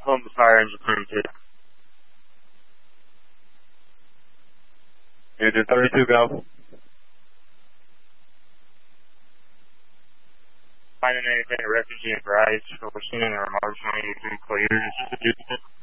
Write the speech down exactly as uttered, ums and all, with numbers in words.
Home fire engine two. Engine thirty-two, go. Finding anything refugee and Bryce, we're seeing our marginally clear. Is this a distance?